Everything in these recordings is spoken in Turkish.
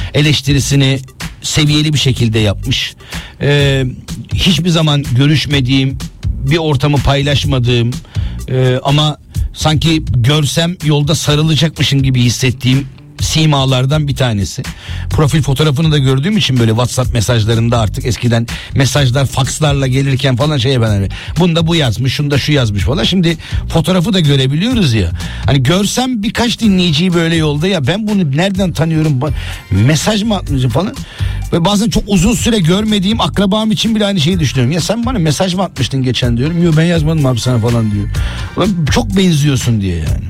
eleştirisini seviyeli bir şekilde yapmış. Hiçbir zaman görüşmediğim, bir ortamı paylaşmadığım ama sanki görsem yolda sarılacakmışım gibi hissettiğim simalardan bir tanesi. Profil fotoğrafını da gördüğüm için böyle WhatsApp mesajlarında, artık eskiden mesajlar fakslarla gelirken falan bunda bu yazmış, şunda şu yazmış falan. Şimdi fotoğrafı da görebiliyoruz ya. Hani görsem birkaç dinleyiciyi böyle yolda, ya ben bunu nereden tanıyorum, mesaj mı atmış falan. Ve bazen çok uzun süre görmediğim akrabam için bile aynı şeyi düşünüyorum. Ya sen bana mesaj mı atmıştın geçen diyorum. Yok ben yazmadım abi sana falan diyor. Çok benziyorsun diye yani.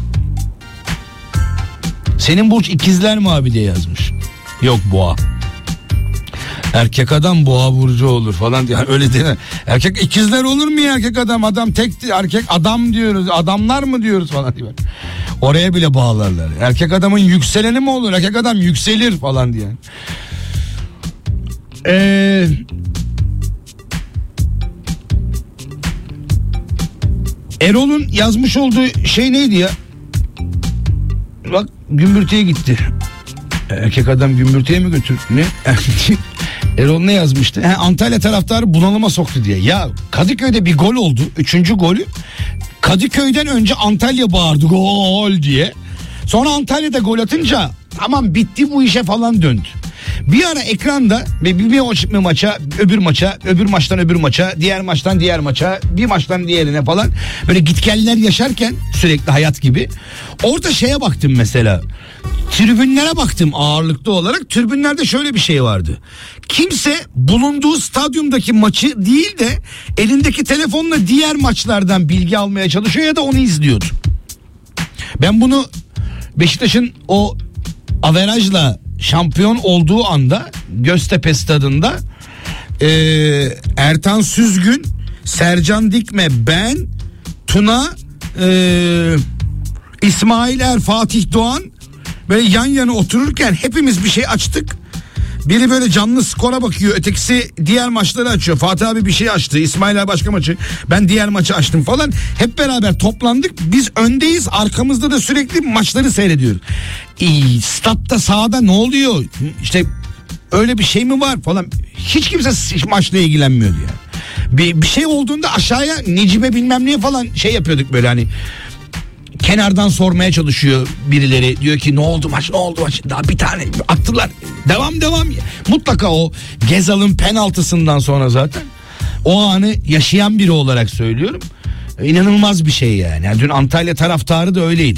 Senin burç ikizler mi abi diye yazmış. Yok boğa. Erkek adam boğa burcu olur falan diye. Yani öyle değil mi? Erkek ikizler olur mu ya, erkek adam? Adam tek, erkek adam diyoruz. Adamlar mı diyoruz falan diye. Oraya bile bağlarlar. Erkek adamın yükseleni mi olur? Erkek adam yükselir falan diye. Erol'un yazmış olduğu şey neydi ya? Bak gümbürtüye gitti. Erkek adam gümbürtüye mi götür? Ne? Erol ne yazmıştı? Antalya taraftarı bunalıma soktu diye. Ya Kadıköy'de bir gol oldu. 3. golü. Kadıköy'den önce Antalya bağırdı gol diye. Sonra Antalya'da gol atınca tamam bitti bu işe falan döndü. Bir ara ekranda ve bir maça, öbür maça, öbür maçtan öbür maça, diğer maçtan diğer maça, bir maçtan diğerine falan böyle gitgeller yaşarken sürekli hayat gibi. Orada şeye baktım mesela. Tribünlere baktım ağırlıklı olarak. Tribünlerde şöyle bir şey vardı. Kimse bulunduğu stadyumdaki maçı değil de elindeki telefonla diğer maçlardan bilgi almaya çalışıyor ya da onu izliyordu. Ben bunu Beşiktaş'ın o averajla şampiyon olduğu anda Göztepe stadında Ertan Süzgün, Sercan Dikme, ben, Tuna, İsmail Er, Fatih Doğan böyle yan yana otururken hepimiz bir şey açtık. Biri böyle canlı skora bakıyor, ötekisi diğer maçları açıyor. Fatih abi bir şey açtı, İsmail Er başka maçı, ben diğer maçı açtım falan. Hep beraber toplandık. Biz öndeyiz, arkamızda da sürekli maçları seyrediyoruz. Statta, sahada ne oluyor? İşte öyle bir şey mi var falan. Hiç kimse maçla ilgilenmiyordu yani. Bir şey olduğunda aşağıya Necibe bilmem neye falan şey yapıyorduk böyle, hani kenardan sormaya çalışıyor birileri, diyor ki ne oldu maç, ne oldu maç, daha bir tane attılar, devam mutlaka. O Gezal'ın penaltısından sonra zaten o anı yaşayan biri olarak söylüyorum, inanılmaz bir şey yani dün Antalya taraftarı da öyleydi.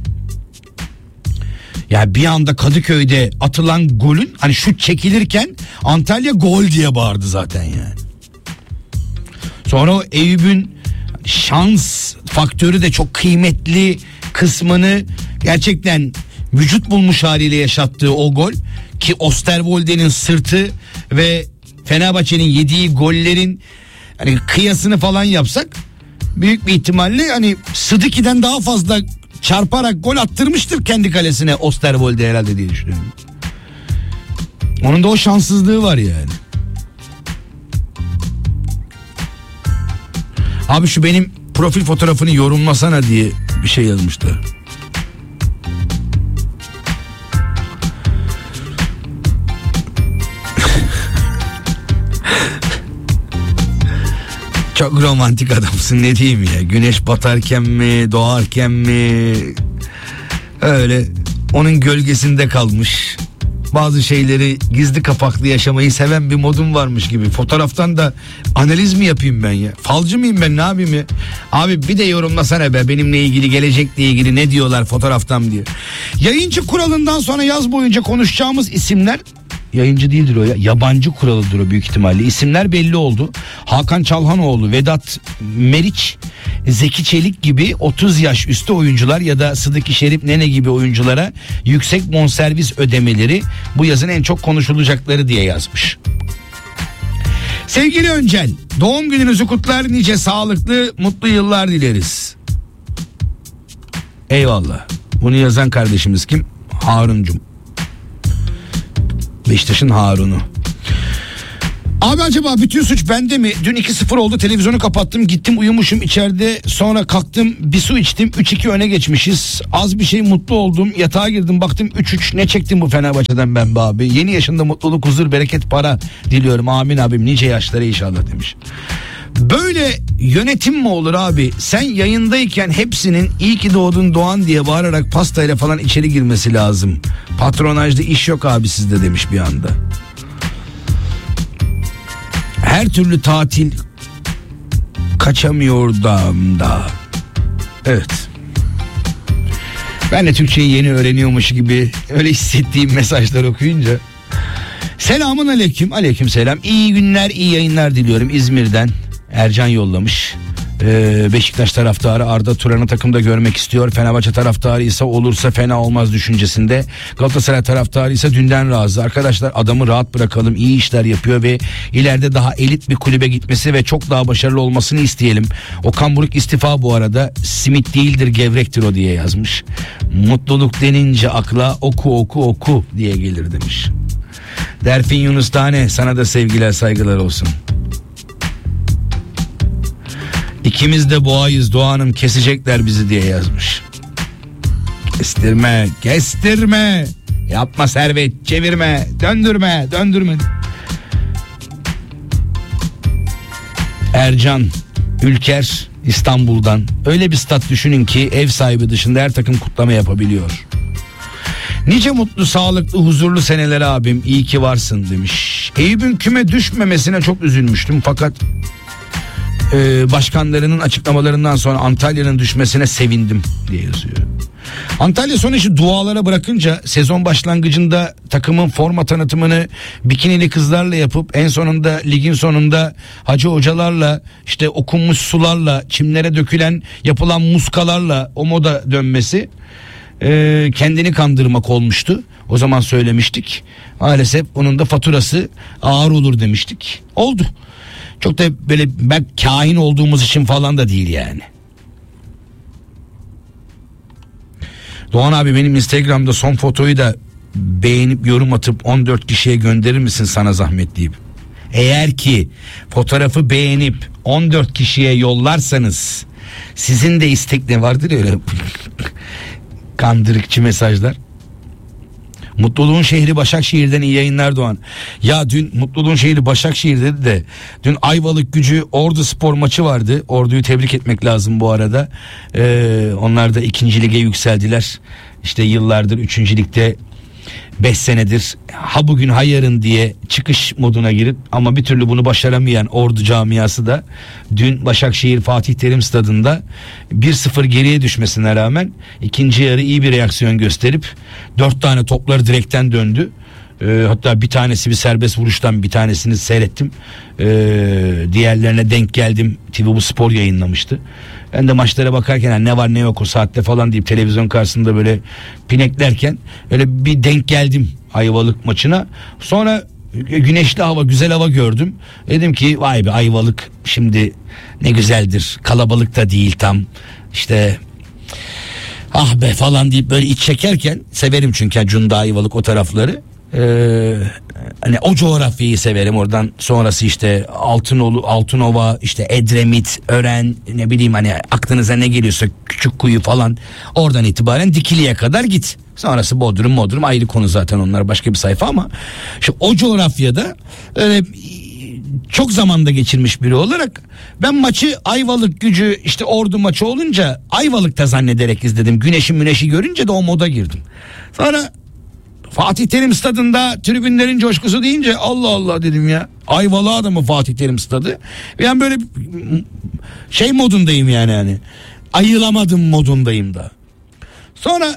Ya bir anda Kadıköy'de atılan golün, hani şut çekilirken Antalya gol diye bağırdı zaten yani. Sonra o Eyüp'ün şans faktörü de çok kıymetli kısmını gerçekten vücut bulmuş haliyle yaşattığı o gol, ki Osterwolde'nin sırtı ve Fenerbahçe'nin yediği gollerin hani kıyasını falan yapsak büyük bir ihtimalle hani Sıdıki'den daha fazla çarparak gol attırmıştır kendi kalesine Osterwolde herhalde diye düşünüyorum. Onun da o şanssızlığı var yani. Abi şu benim profil fotoğrafını yorumlasana diye bir şey yazmışlar. Çok romantik adamsın, ne diyeyim ya. Güneş batarken mi, doğarken mi, öyle onun gölgesinde kalmış. Bazı şeyleri gizli kapaklı yaşamayı seven bir modum varmış gibi. Fotoğraftan da analiz mi yapayım ben ya? Falcı mıyım ben, ne yapayım ya? Abi bir de yorumlasana be, benimle ilgili, gelecekle ilgili ne diyorlar fotoğraftan diye. Yayıncı kuralından sonra yaz boyunca konuşacağımız isimler, yayıncı değildir o ya, yabancı kuralıdır o büyük ihtimalle. İsimler belli oldu. Hakan Çalhanoğlu, Vedat Meriç, Zeki Çelik gibi 30 yaş üstü oyuncular ya da Sıdıki Şerif Nene gibi oyunculara yüksek bonservis ödemeleri bu yazın en çok konuşulacakları diye yazmış. Sevgili Öncel, doğum gününüzü kutlar, nice sağlıklı mutlu yıllar dileriz. Eyvallah. Bunu yazan kardeşimiz kim? Haruncum. Beşiktaş'ın Harun'u. Abi acaba bütün suç bende mi? Dün 2-0 oldu, televizyonu kapattım, gittim uyumuşum içeride, sonra kalktım bir su içtim, 3-2 öne geçmişiz. Az bir şey mutlu oldum, yatağa girdim, baktım 3-3, ne çektim bu Fenerbahçe'den ben be abi. Yeni yaşında mutluluk, huzur, bereket, para diliyorum, amin abim, nice yaşlara inşallah demiş. Böyle yönetim mi olur abi? Sen yayındayken hepsinin iyi ki doğdun Doğan diye bağırarak pastayla falan içeri girmesi lazım. Patronajda iş yok abi sizde demiş bir anda. Her türlü tatil kaçamıyor da. Evet. Ben de Türkçeyi yeni öğreniyormuş gibi öyle hissettiğim mesajlar okuyunca. Selamun aleyküm. Aleyküm selam. İyi günler, iyi yayınlar diliyorum. İzmir'den Ercan yollamış. Beşiktaş taraftarı Arda Turan'ı takımda görmek istiyor. Fenerbahçe taraftarı ise olursa fena olmaz düşüncesinde. Galatasaray taraftarı ise dünden razı. Arkadaşlar adamı rahat bırakalım. İyi işler yapıyor ve ileride daha elit bir kulübe gitmesi ve çok daha başarılı olmasını isteyelim. Okan Buruk istifa bu arada. Simit değildir, gevrektir o diye yazmış. Mutluluk denince akla oku diye gelir demiş. Derfin Yunus Tane, sana da sevgiler saygılar olsun. İkimiz de boğayız Doğan'ım, kesecekler bizi diye yazmış. Kestirme. Yapma Servet, çevirme, döndürme. Ercan Ülker İstanbul'dan. Öyle bir stat düşünün ki ev sahibi dışında her takım kutlama yapabiliyor. Nice mutlu, sağlıklı, huzurlu seneler abim, iyi ki varsın demiş. Eyüp'ün küme düşmemesine çok üzülmüştüm fakat başkanlarının açıklamalarından sonra Antalya'nın düşmesine sevindim diye yazıyor. Antalya son işi dualara bırakınca sezon başlangıcında takımın forma tanıtımını bikinili kızlarla yapıp en sonunda ligin sonunda hacı hocalarla, işte okunmuş sularla, çimlere dökülen yapılan muskalarla o moda dönmesi kendini kandırmak olmuştu. O zaman söylemiştik. Maalesef onun da faturası ağır olur demiştik. Oldu. Çok da böyle ben kahin olduğumuz için falan da değil yani. Doğan abi benim Instagram'da son fotoyu da beğenip yorum atıp 14 kişiye gönderir misin sana zahmet deyip. Eğer ki fotoğrafı beğenip 14 kişiye yollarsanız sizin de istek ne vardır öyle kandırıkçı mesajlar. Mutluluğun şehri Başakşehir'den iyi yayınlar Doğan. Ya dün Mutluluğun şehri Başakşehir dedi de dün Ayvalık Gücü Ordu Spor maçı vardı. Ordu'yu tebrik etmek lazım bu arada. Onlar da 2. lige yükseldiler. İşte yıllardır 3. ligde 5 senedir ha bugün ha yarın diye çıkış moduna girip ama bir türlü bunu başaramayan Ordu camiası da dün Başakşehir Fatih Terim Stadı'nda 1-0 geriye düşmesine rağmen ikinci yarı iyi bir reaksiyon gösterip 4 tane topları direkten döndü. Hatta bir tanesi bir serbest vuruştan, bir tanesini seyrettim. Diğerlerine denk geldim. TV Bu Spor yayınlamıştı. Ben de maçlara bakarken yani ne var ne yok o saatte falan deyip televizyon karşısında böyle pineklerken öyle bir denk geldim Ayvalık maçına. Sonra güneşli hava, güzel hava gördüm. Dedim ki vay be Ayvalık şimdi ne güzeldir. Kalabalık da değil tam. İşte ah be falan deyip böyle iç çekerken, severim çünkü Cunda, Ayvalık o tarafları. Hani o coğrafyayı severim. Oradan sonrası işte Altınova, işte Edremit, Ören, ne bileyim hani aklınıza ne geliyorsa, Küçükkuyu falan, oradan itibaren Dikili'ye kadar git. Sonrası Bodrum ayrı konu, zaten onlar başka bir sayfa ama işte o coğrafyada öyle çok zamanda geçirmiş biri olarak ben maçı Ayvalık Gücü işte Ordu maçı olunca Ayvalık'ta zannederek izledim. Güneşi görünce de o moda girdim. Sonra Fatih Terim Stadı'nda tribünlerin coşkusu deyince Allah Allah dedim ya. Ayvalık'a da mı Fatih Terim Stadı? Ben böyle şey modundayım yani hani. Ayılamadım modundayım da. Sonra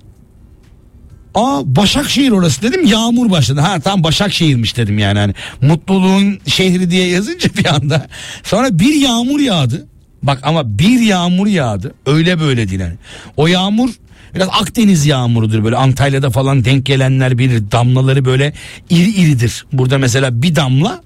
Başakşehir orası dedim, yağmur başladı. Ha tam Başakşehir'miş dedim yani hani. Mutluluğun şehri diye yazınca bir anda. Sonra bir yağmur yağdı. Bak ama bir yağmur yağdı. Öyle böyle değil hani. O yağmur biraz Akdeniz yağmurudur, böyle Antalya'da falan denk gelenler bilir, damlaları böyle iridir. Burada mesela bir damla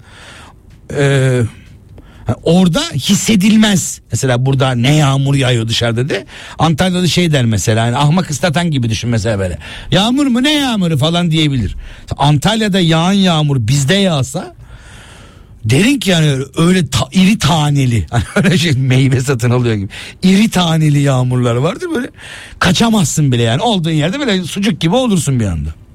orada hissedilmez. Mesela burada ne yağmur yağıyor dışarıda de. Antalya'da şey der mesela, yani ahmak ıslatan gibi düşün mesela böyle. Yağmur mu ne yağmuru falan diyebilir. Antalya'da yağan yağmur bizde yağsa derin ki yani öyle iri taneli. Hani öyle şey meyve satın alıyor gibi. İri taneli yağmurlar vardır böyle. Kaçamazsın bile yani. Olduğun yerde böyle sucuk gibi olursun bir anda.